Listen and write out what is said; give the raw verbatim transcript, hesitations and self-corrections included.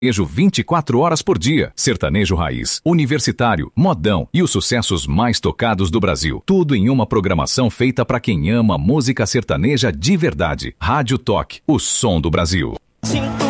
Sertanejo vinte e quatro horas por dia. Sertanejo raiz, universitário, modão e os sucessos mais tocados do Brasil. Tudo em uma programação feita para quem ama música sertaneja de verdade. Rádio Toque, o som do Brasil. Sim.